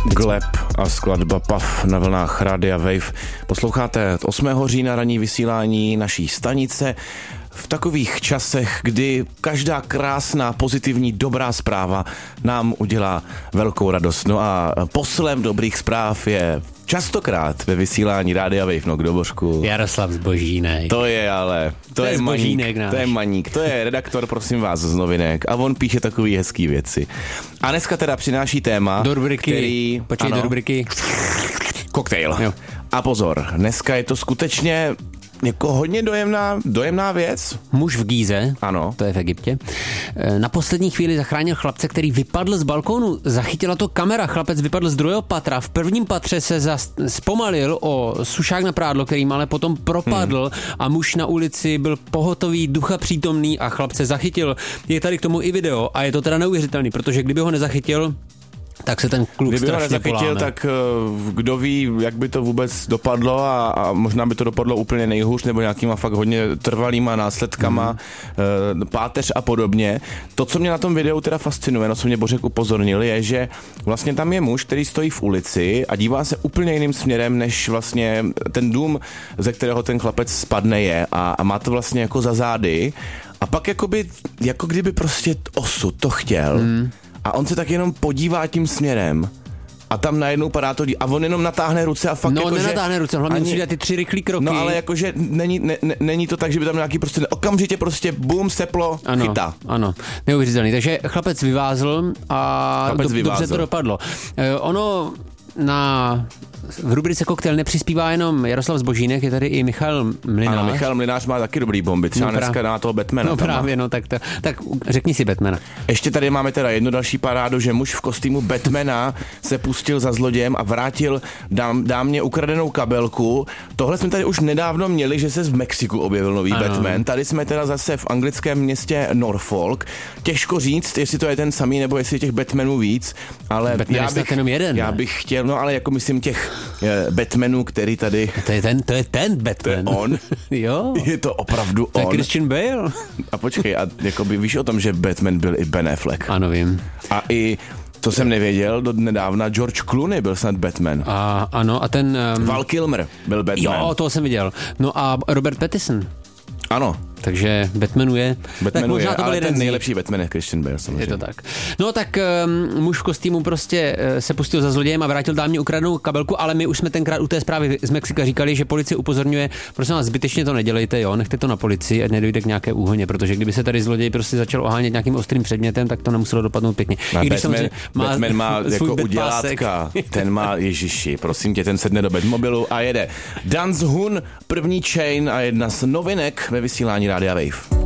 Gleb a skladba Puff na vlnách Rádia Wave. Posloucháte 8. října ranní vysílání naší stanice v takových časech, kdy každá krásná, pozitivní, dobrá zpráva nám udělá velkou radost. No a poslem dobrých zpráv je častokrát ve vysílání Rádia Wave, no kdo Božku? Jaroslav Zbožínek. To je ale, to je Maník, to je Maník, to je redaktor, prosím vás, z Novinek a on píše takový hezký věci. A dneska teda přináší téma, do rubriky, který... Počkej, do rubriky. Koktejl. Jo. A pozor, dneska je to skutečně jako hodně dojemná věc. Muž v Gíze, ano. To je v Egyptě, na poslední chvíli zachránil chlapce, který vypadl z balkónu. Zachytila to kamera, chlapec vypadl z druhého patra. V prvním patře se zpomalil o sušák na prádlo, který ale potom propadl a muž na ulici byl pohotový, ducha přítomný a chlapce zachytil. Je tady k tomu i video a je to teda neuvěřitelný, protože kdyby ho nezachytil, tak se ten kluk strašně strašně nezachytil, poláme. tak kdo ví, jak by to vůbec dopadlo a možná by to dopadlo úplně nejhůř nebo nějakýma fakt hodně trvalýma následkama, páteř a podobně. To, co mě na tom videu teda fascinuje, no co mě Bořek upozornil, je, že vlastně tam je muž, který stojí v ulici a dívá se úplně jiným směrem, než vlastně ten dům, ze kterého ten chlapec spadne je a má to vlastně jako za zády a pak jako kdyby prostě osud to chtěl. A on se tak jenom podívá tím směrem a tam najednou padá to a on jenom natáhne ruce a fakt nenatáhne ruce, hlavně musí dělat ty 3 rychlý kroky. No ale jakože není to tak, že by tam nějaký prostě okamžitě prostě bum, seplo, chytá. Ano, neuvěřitelný. Takže chlapec vyvázl a dobře to dopadlo. V rubrice Koktejl nepřispívá jenom Jaroslav Zbožínek, je tady i Michal Mlynář. Ano, Michal Mlynář má taky dobrý bomby, třeba dneska na toho Batmana. No právě, tak řekni si Batmana. Ještě tady máme teda jedno další parádu, že muž v kostýmu Batmana se pustil za zlodějem a vrátil dámě ukradenou kabelku. Tohle jsme tady už nedávno měli, že se v Mexiku objevil nový Batman. Tady jsme teda zase v anglickém městě Norfolk. Těžko říct, jestli to je ten samý, nebo jestli těch Batmanů víc, ale já bych chtěl, no ale jako myslím těch Batmanů, který tady... To je ten Batman. To je on. Jo. Je to opravdu on. To je Christian Bale. A počkej, a jakoby víš o tom, že Batman byl i Ben Affleck? Ano, vím. A i, co jsem nevěděl, do nedávna George Clooney byl snad Batman. Ano, a ten... Val Kilmer byl Batman. Jo, toho jsem viděl. No a Robert Pattinson. Ano. Takže Batmanu je, to byl ten nejlepší Batman je Christian Bale samozřejmě. Je to tak. No tak muž v kostýmu prostě se pustil za zlodějem a vrátil dámě ukradenou kabelku, ale my už jsme tenkrát u té zprávy z Mexika říkali, že policie upozorňuje, prosím vás, zbytečně to nedělejte, jo, nechte to na policii, ať nedojde k nějaké úhoně, protože kdyby se tady zloděj prostě začal ohánět nějakým ostrým předmětem, tak to nemuselo dopadnout pěkně. Batman má jako udělátka, ten má, ježiši, prosím tě, ten sedne do Batmobilu a jede. Dans Hun, první chain a jedna z novinek ve vysílání Rádia Wave.